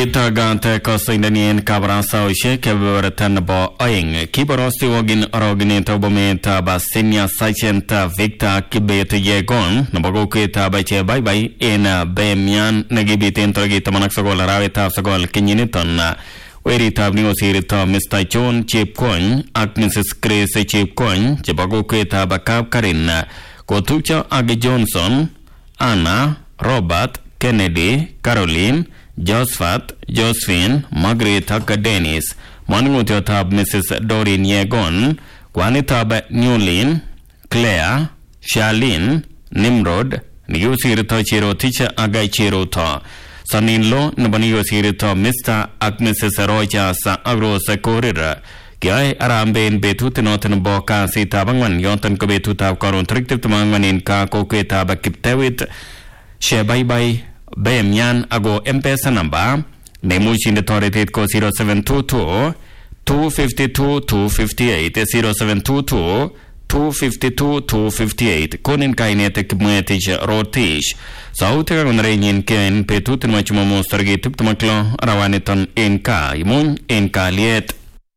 Kitagante kosindanien kabarasa ushe keberatan bo oing kiborosti wogin rogineta bometa basinia sachenta Victor Kibete Yegon nabago kita bache bye bye ena bemian nagibiten tragita manaksagol raweta sagol kinyiniton weri tabni osirito Mr. John Chepcoin ak Mrs. Grace Chepcoin jabago kita bakab karin kotucha Agi Johnson Anna Robert Kennedy Caroline Josephat, Josephine, Margaret Tucker Dennis, Mangutotab Mrs. Doreen Yegon, Quanitab Newlin, Claire, Charlene, Nimrod, Niyosirito Chiro Teacher Agai Chiro To, son-in-law Nabaniyosirito Mr. ak Mrs. Rojas Agros Corridor, Gay Aramben Betutinotan Boka Sitabangwan, Yontan Kobetutab Koron Trictive Mangan in Kakoketa Bakiptewit, She bye bye. Bemyan ago M-Pesa number Nemushin authority ko 0722 252 258 0722 252 258 Konin kainetek mwetish rotish Sautika kunreinin ken petutin machumomo stargitip tumaklo rawaniton inka imun inka liet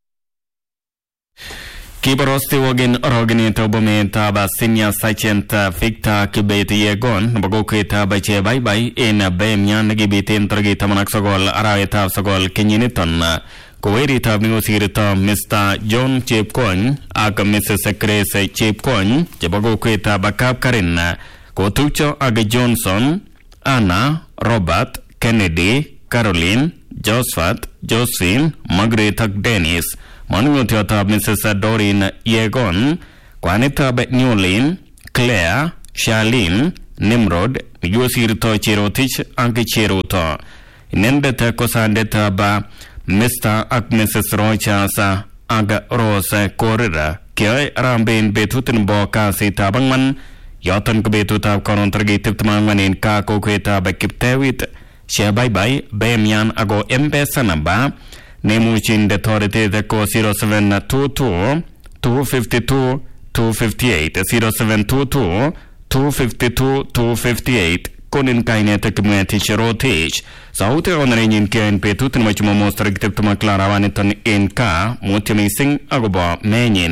Kiborosti wogin rogineta bometa basinia sachenta Victor Kibete Yegon nabagoketa bache bye bye ena bemyan nagibiten tragita manaksagol araweta sagol kinyiniton Kuweri tabni osirito Mr. John Chepcoin ak Mrs. Grace Chepcoin jabagoketa bakab karin kotucho Agi Johnson Anna Robert Kennedy Caroline Josephat Josephine Margaret Dennis Mangutotab Mrs. Doreen Yegon, Quanitab Newlin, Claire, Charlene, Nimrod, Yosirito Chirotich, Anki Chiroto. Nendeta Kosandeta ba Mr. ak Mrs. Rochas, Aga Rose Corridor, Kay Ramben Betutin Boka Sitabangman, Yotan Kubetutab Korontragitip Mangan in Kakoketa Bakiptewit, She bye bye, Bemyan Ago M-Pesa number. Nemushin authority the ko 0722 252 258 0722 252 258 Konin kainetek mwetish rotish Saute onrenin ken petutin machumomo stargitip tumaklarabaniton inka mutimising agoba menyin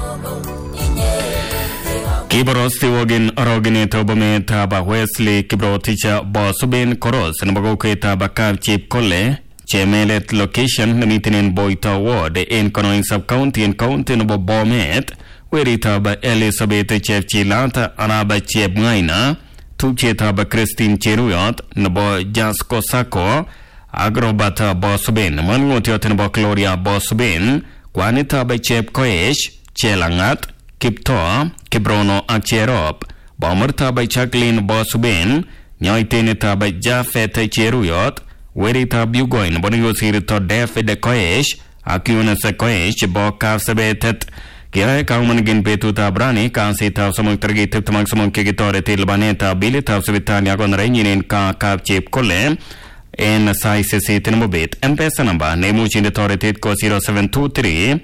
Kiborosti wogin rogineta obameta ba Wesley Kibroticha Bosubin Koros nabagoketa bakab Chip Kole Chemelet location namitinin Boita Ward in Konoin Sub-County and County Nobo Bomet Weritaba Elizabeth Chefchilata Araba Chep Ngaina Tupchetaba Christine Cheruyot Nobo Jasko Sako Agrobata Bosubin Mangotiotinobo Gloria Bosubin Quanitaba Chep Koesh Chelangat Kipto Kibrono Akcherop Bomertaba Jacqueline Bosubin Nyoitenitaba Jafet Cheruyot Werita Bugoin, Bonigosirito Def de Koesh, Akuna Sekoesh, Boka Sabetet, Kia Kaumanigin Betuta Brani, Kansita, some targeted to maximum Kigitore Tilbaneta, Bilita Savitania on Rainin in Kap Chip Cole, and Size Sit in Mobit, M-Pesa number, Nemushin authority co 0723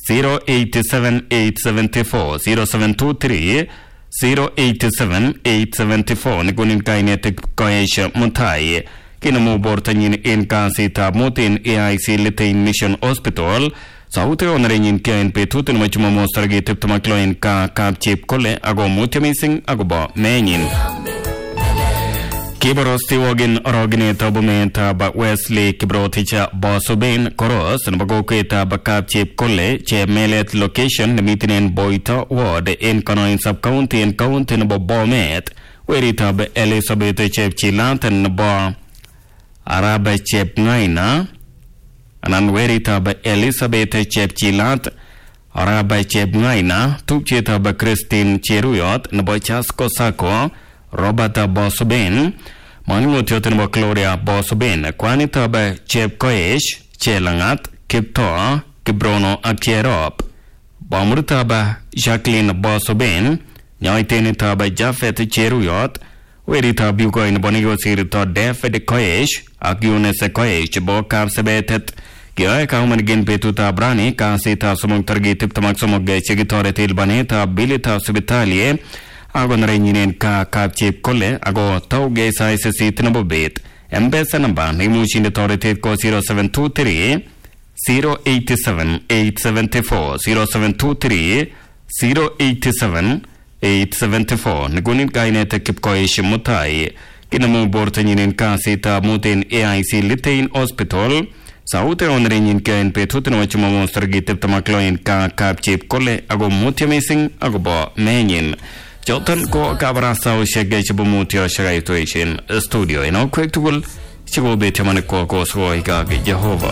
087 874 0723 087 874 Nigunin Kinetic Koesh Mutai. Kinamu bortanyin in Kansita Mutin AIC Litain Mission Hospital Saute onrenin ken petutin machumomo stargitip tumakloin Kap Chip Kole ago mutimising agoba menyin Kiborosti wogin rogineta bometa ba Wesley Kibroticha Bosubin Koros nabagoketa bakab Chip Kole Chemelet location namitinin Boita Ward in Konoin Sub-County and County Nobo Bomet Weritab Elizabeth Chepchilatan Nabo Araba Chep Ngaina Anan Weritaba Elizabeth Chepchilat Araba Chep Ngaina Tupchetaba Christine Cheruyot Nabochasko Sako Robata Bosubin Manimotiotinabo Gloria Bosubin Quanitaba Chep Koesh Chelangat Kipto Kibrono Akcherop Bomurtaba Jacqueline Bosubin Nyoitenitaba Jafet Cheruyot Werita Bugoin Bonigosirito Def de Koesh Akune Sekoesh Boka Sabetet Kia Kaumanigin Betuta Brani Kansita Sumong Targitip Tamaksumog Chigitore Tilbaneta Bilita Subitalie Agon Rainin Kap Chip Kole Ago Tauge Size Sitinabobit M-Pesa number neimuchinde toretet ko 0723 087 874 0723 087 874 Nigunin kainet Kipkoech Mutai kinamu bortanyin kasita muten AIC Litein Hospital Saute onrenyin kain petut na wachuma monster gitip tamakloin ka kapchip kole ago mutya missing ago bo menyin Jotan ko kabarasa o shege chibu mutya shagaituishin studio ino kwek tugul chibu betyaman ko so higa Jehova